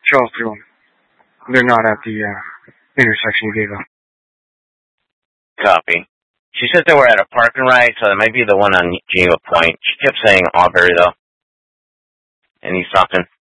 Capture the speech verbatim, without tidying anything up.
Charles through them. They're not at the uh, intersection you gave up. Copy. She said they were at a parking right, so that might be the one on Geneva Point. She kept saying Aubrey, though. And he's talking.